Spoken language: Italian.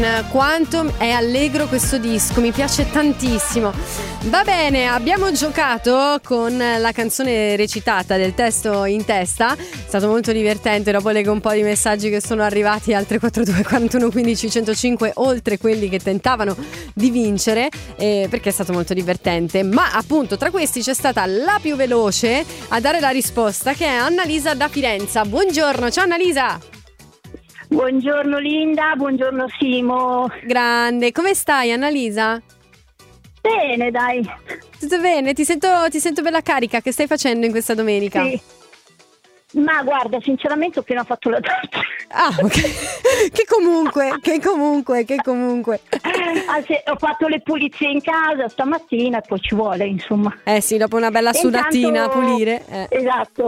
Quanto è allegro questo disco, mi piace tantissimo. Va bene, abbiamo giocato con la canzone recitata del testo in testa, è stato molto divertente. Dopo leggo un po' di messaggi che sono arrivati al 342 41 15 105, oltre quelli che tentavano di vincere, perché è stato molto divertente. Ma appunto tra questi c'è stata la più veloce a dare la risposta, che è Annalisa da Firenze. Buongiorno, ciao Annalisa. Buongiorno Linda, buongiorno Simo. Grande, come stai Annalisa? Bene, dai. Tutto bene? Ti sento bella carica. Che stai facendo in questa domenica? Sì. Ma guarda, sinceramente ho appena fatto la doccia. Ah, ok. Che comunque. Ho fatto le pulizie in casa stamattina e poi ci vuole, insomma. Sì, dopo una bella sudatina a pulire. Esatto.